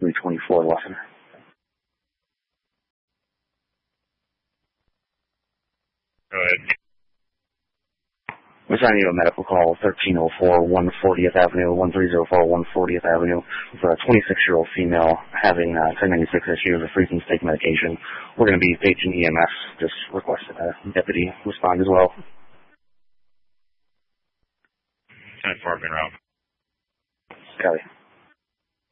324 Lawson. Go ahead. We're sending you a medical call, 1304 140th Avenue, 1304 140th Avenue, for a 26-year-old female having 1096 issues of freezing steak medication. We're going to be paging EMS. Just requested a deputy respond as well. 10-4, been around. Copy.